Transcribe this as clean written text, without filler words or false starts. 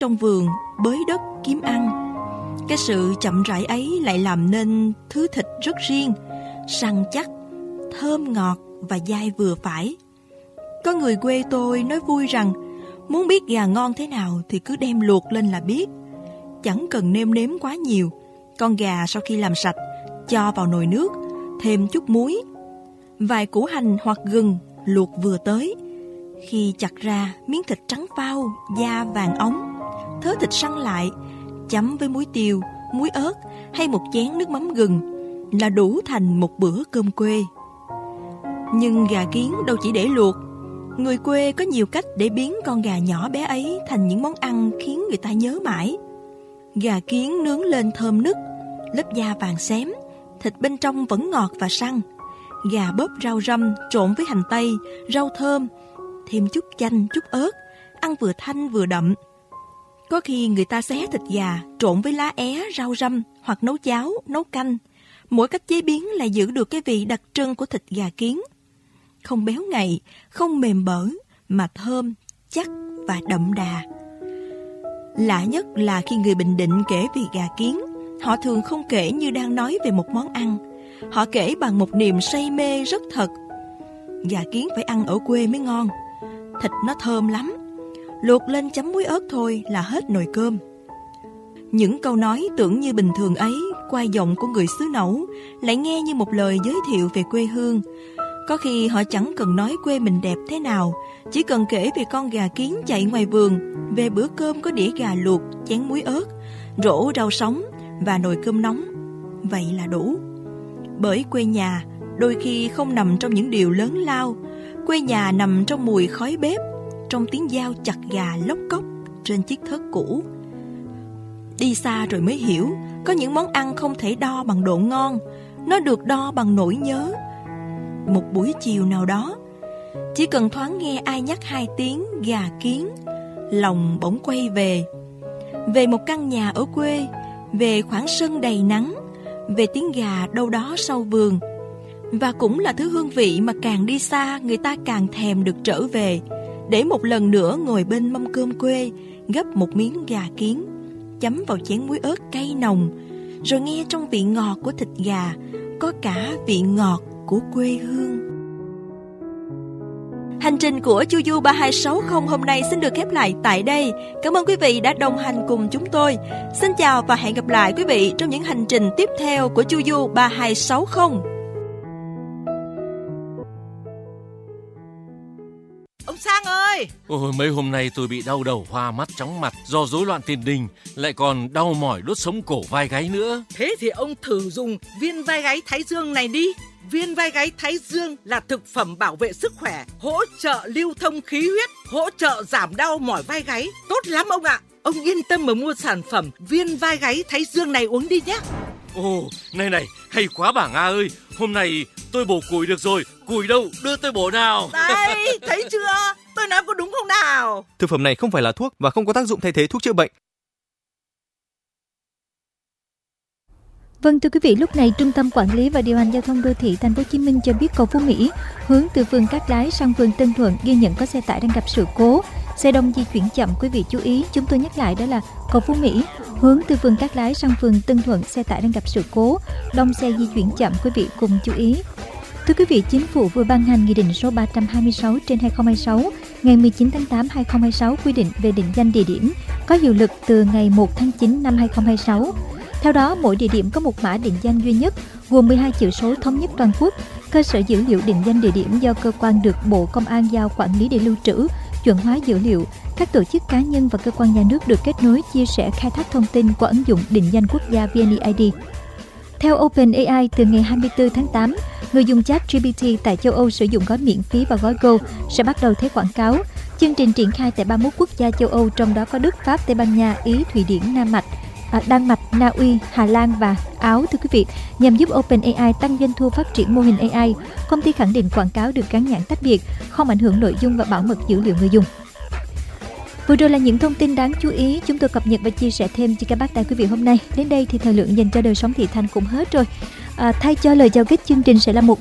trong vườn bới đất kiếm ăn. Cái sự chậm rãi ấy lại làm nên thứ thịt rất riêng, săn chắc, thơm ngọt và dai vừa phải. Có người quê tôi nói vui rằng muốn biết gà ngon thế nào thì cứ đem luộc lên là biết. Chẳng cần nêm nếm quá nhiều. Con gà sau khi làm sạch, cho vào nồi nước, thêm chút muối, vài củ hành hoặc gừng luộc vừa tới. Khi chặt ra, miếng thịt trắng phao, da vàng óng, thớ thịt săn lại, chấm với muối tiêu, muối ớt hay một chén nước mắm gừng là đủ thành một bữa cơm quê. Nhưng gà kiến đâu chỉ để luộc. Người quê có nhiều cách để biến con gà nhỏ bé ấy thành những món ăn khiến người ta nhớ mãi. Gà kiến nướng lên thơm nức, lớp da vàng xém, thịt bên trong vẫn ngọt và săn. Gà bóp rau răm trộn với hành tây, rau thơm, thêm chút chanh, chút ớt, ăn vừa thanh vừa đậm. Có khi người ta xé thịt gà trộn với lá é, rau răm hoặc nấu cháo, nấu canh. Mỗi cách chế biến lại giữ được cái vị đặc trưng của thịt gà kiến. Không béo ngậy, không mềm bở, mà thơm, chắc và đậm đà. Lạ nhất là khi người Bình Định kể về gà kiến, họ thường không kể như đang nói về một món ăn. Họ kể bằng một niềm say mê rất thật. Gà kiến phải ăn ở quê mới ngon. Thịt nó thơm lắm. Luộc lên chấm muối ớt thôi là hết nồi cơm. Những câu nói tưởng như bình thường ấy, qua giọng của người xứ Nẫu, lại nghe như một lời giới thiệu về quê hương. Có khi họ chẳng cần nói quê mình đẹp thế nào, chỉ cần kể về con gà kiến chạy ngoài vườn, về bữa cơm có đĩa gà luộc, chén muối ớt, rổ rau sống và nồi cơm nóng. Vậy là đủ. Bởi quê nhà đôi khi không nằm trong những điều lớn lao. Quê nhà nằm trong mùi khói bếp, trong tiếng dao chặt gà lóc cóc trên chiếc thớt cũ. Đi xa rồi mới hiểu, có những món ăn không thể đo bằng độ ngon, nó được đo bằng nỗi nhớ. Một buổi chiều nào đó, chỉ cần thoáng nghe ai nhắc hai tiếng gà kiến, lòng bỗng quay về một căn nhà ở quê, về khoảng sân đầy nắng, về tiếng gà đâu đó sau vườn. Và cũng là thứ hương vị mà càng đi xa người ta càng thèm được trở về, để một lần nữa ngồi bên mâm cơm quê, gấp một miếng gà kiến, chấm vào chén muối ớt cay nồng, rồi nghe trong vị ngọt của thịt gà có cả vị ngọt của quê hương. Hành trình của Chu Du 3260 hôm nay xin được khép lại tại đây. Cảm ơn quý vị đã đồng hành cùng chúng tôi. Xin chào và hẹn gặp lại quý vị trong những hành trình tiếp theo của Chu Du 3260. Ông Sang ơi! Ôi, mấy hôm nay tôi bị đau đầu, hoa mắt, chóng mặt do rối loạn tiền đình, lại còn đau mỏi đốt sống cổ vai gáy nữa. Thế thì ông thử dùng viên vai gáy Thái Dương này đi. Viên vai gáy Thái Dương là thực phẩm bảo vệ sức khỏe, hỗ trợ lưu thông khí huyết, hỗ trợ giảm đau mỏi vai gáy. Tốt lắm ông ạ! Ông yên tâm mà mua sản phẩm viên vai gáy Thái Dương này uống đi nhé. Ồ, này, hay quá bà Nga ơi. Hôm nay tôi bổ củi được rồi. Củi đâu, đưa tôi bổ nào. Đây, thấy chưa? Tôi nói có đúng không nào? Thực phẩm này không phải là thuốc và không có tác dụng thay thế thuốc chữa bệnh. Vâng, thưa quý vị, lúc này Trung tâm Quản lý và Điều hành Giao thông Đô thị Thành phố Hồ Chí Minh cho biết cầu Phú Mỹ hướng từ phường Cát Lái sang phường Tân Thuận ghi nhận có xe tải đang gặp sự cố, xe đông di chuyển chậm. Quý vị chú ý, chúng tôi nhắc lại đó là cầu Phú Mỹ hướng từ phường Cát Lái sang phường Tân Thuận, xe tải đang gặp sự cố, đông xe di chuyển chậm. Quý vị cùng chú ý. Thưa quý vị, Chính phủ vừa ban hành Nghị định số 326/2026 ngày 19 tháng 8 2026 quy định về định danh địa điểm, có hiệu lực từ ngày 1 tháng 9 năm 2026. Theo đó, mỗi địa điểm có một mã định danh duy nhất, gồm 12 chữ số thống nhất toàn quốc. Cơ sở dữ liệu định danh địa điểm do cơ quan được Bộ Công an giao quản lý để lưu trữ, chuẩn hóa dữ liệu. Các tổ chức cá nhân và cơ quan nhà nước được kết nối, chia sẻ, khai thác thông tin qua ứng dụng định danh quốc gia VNeID. Theo OpenAI, từ ngày 24 tháng 8, người dùng ChatGPT tại châu Âu sử dụng gói miễn phí và gói Go sẽ bắt đầu thấy quảng cáo. Chương trình triển khai tại 31 quốc gia châu Âu, trong đó có Đức, Pháp, Tây Ban Nha, Ý, Thụy Điển, Đan Mạch, Na Uy, Hà Lan và Áo. Thưa quý vị, nhằm giúp OpenAI tăng doanh thu phát triển mô hình AI, công ty khẳng định quảng cáo được gắn nhãn tách biệt, không ảnh hưởng nội dung và bảo mật dữ liệu người dùng. Vừa rồi là những thông tin đáng chú ý chúng tôi cập nhật và chia sẻ thêm cho các bác tại quý vị hôm nay. Đến đây thì thời lượng dành cho đời sống thị thành cũng hết rồi. Thay cho lời chào kết chương trình sẽ là một